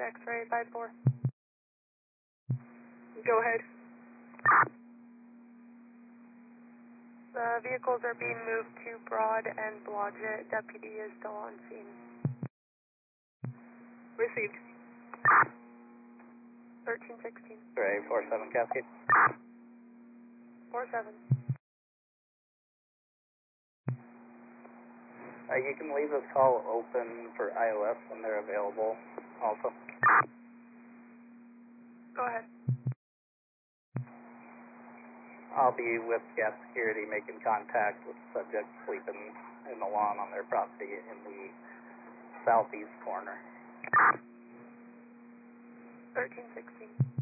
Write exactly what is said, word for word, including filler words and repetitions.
X-ray five four. Go ahead. The vehicles are being moved to Broad and Blodgett. Deputy is still on scene. Received. thirteen sixteen. Ray four seven Cascade. four seven. Uh, you can leave this call open for I O S when they're available also. Go ahead. I'll be with gas security making contact with subjects sleeping in the lawn on their property in the southeast corner. thirteen sixteen.